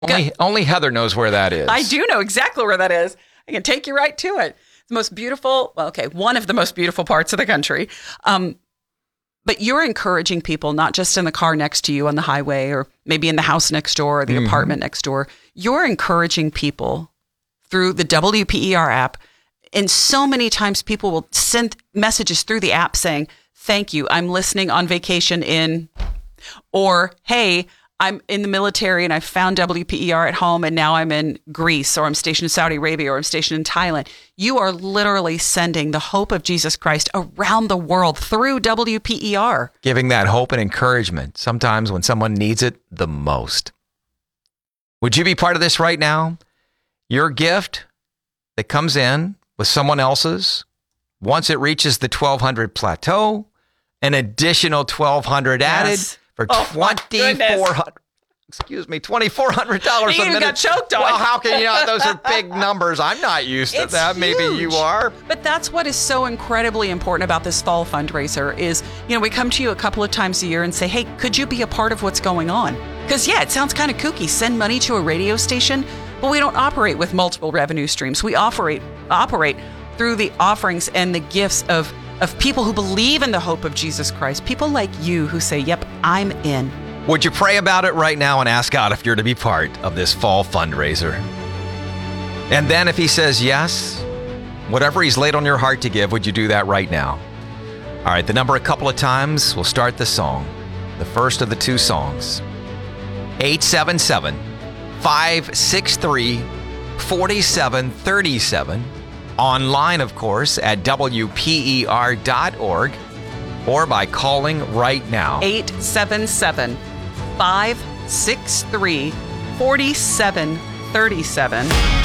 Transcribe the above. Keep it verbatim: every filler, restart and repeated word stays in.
Only, only Heather knows where that is. I do know exactly where that is. I can take you right to it. The most beautiful, well, okay, one of the most beautiful parts of the country. Um, but you're encouraging people, not just in the car next to you on the highway or maybe in the house next door or the mm-hmm. apartment next door. You're encouraging people through the W P E R app. And so many times people will send messages through the app saying, thank you, I'm listening on vacation in, or, hey, I'm in the military and I found W P E R at home and now I'm in Greece, or I'm stationed in Saudi Arabia, or I'm stationed in Thailand. You are literally sending the hope of Jesus Christ around the world through W P E R. Giving that hope and encouragement sometimes when someone needs it the most. Would you be part of this right now? Your gift that comes in with someone else's, once it reaches the twelve hundred plateau, an additional twelve hundred yes. added. For oh, twenty-four hundred, excuse me, twenty-four hundred dollars you a minute. Got choked on. Well, how can you not? Those are big numbers. I'm not used to it's that. Huge. Maybe you are. But that's what is so incredibly important about this fall fundraiser is, you know, we come to you a couple of times a year and say, hey, could you be a part of what's going on? Because, yeah, it sounds kind of kooky. Send money to a radio station, but we don't operate with multiple revenue streams. We operate operate through the offerings and the gifts of of people who believe in the hope of Jesus Christ, people like you who say, yep, I'm in. Would you pray about it right now and ask God if you're to be part of this fall fundraiser? And then if he says yes, whatever he's laid on your heart to give, would you do that right now? All right, the number a couple of times, we'll start the song. The first of the two songs. eight seven seven, five six three, four seven three seven. Online, of course, at W P E R dot org or by calling right now. eight seven seven, five six three, four seven three seven.